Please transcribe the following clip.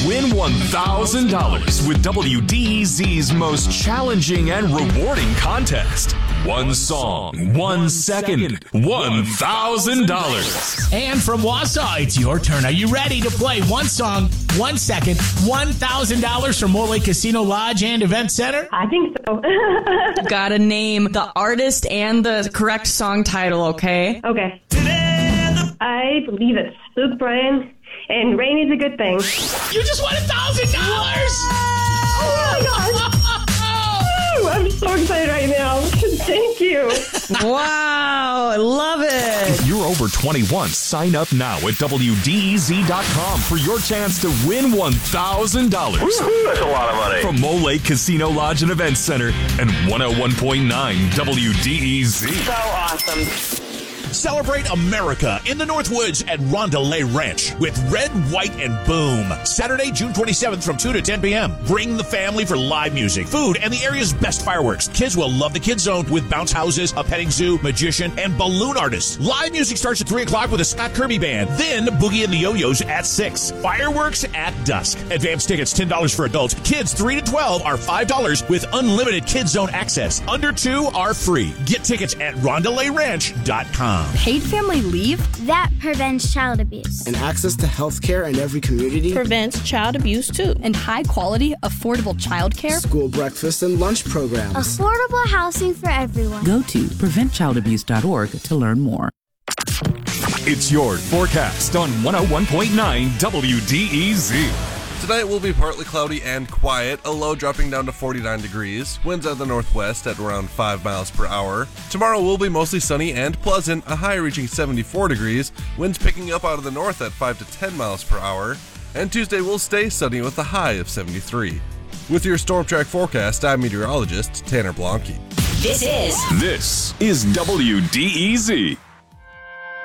win $1,000 with WDEZ's most challenging and rewarding contest. One song, 1 second, $1,000. And from Wausau, it's your turn. Are you ready to play? One song, 1 second, $1,000 from Mole Lake Casino Lodge and Event Center? I think so. Gotta name the artist and the correct song title, okay? Okay. I believe it's Luke Bryan, and Rain is a Good Thing. You just won $1,000! Oh my gosh! I'm so excited right now. Thank you. Wow, I love it. If you're over 21, sign up now at WDEZ.com for your chance to win $1,000. That's a lot of money. From Mole Lake Casino Lodge and Event Center and 101.9 WDEZ. So awesome. Celebrate America in the Northwoods at Rondelay Ranch with Red, White, and Boom. Saturday, June 27th from 2 to 10 p.m. Bring the family for live music, food, and the area's best fireworks. Kids will love the Kids Zone with bounce houses, a petting zoo, magician, and balloon artists. Live music starts at 3 o'clock with a Scott Kirby Band. Then Boogie and the Yo-Yos at 6. Fireworks at dusk. Advance tickets $10 for adults. Kids 3 to 12 are $5 with unlimited Kids Zone access. Under 2 are free. Get tickets at RondelayRanch.com. Paid family leave? That prevents child abuse. And access to health care in every community Prevents child abuse too. And high quality, affordable childcare. school breakfast and lunch programs. Affordable housing for everyone. Go to preventchildabuse.org to learn more. It's your forecast on 101.9 WDEZ. Tonight will be partly cloudy and quiet, a low dropping down to 49 degrees, winds out of the northwest at around 5 miles per hour. Tomorrow will be mostly sunny and pleasant, a high reaching 74 degrees, winds picking up out of the north at 5 to 10 miles per hour, and Tuesday will stay sunny with a high of 73. With your Storm Track forecast, I'm meteorologist Tanner Blanke. This is WDEZ.